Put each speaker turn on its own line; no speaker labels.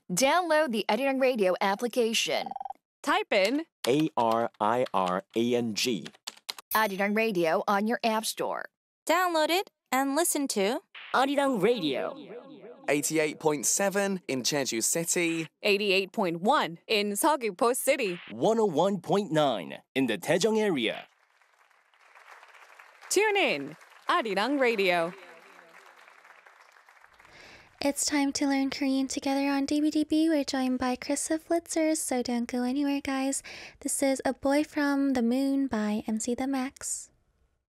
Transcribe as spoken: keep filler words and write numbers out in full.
Download the Arirang Radio application.
Type in
A R I R A N G.
Arirang Radio on your app store.
Download it and listen to
Arirang Radio.
eighty-eight point seven in Jeju City.
eighty-eight point one in Seogwipo City.
one oh one point nine in the Daejeong area.
Tune in, Arirang Radio.
It's time to learn Korean together on D B D B. We're joined by Krista Flitzers, so don't go anywhere, guys. This is A Boy from the Moon by M C The Max.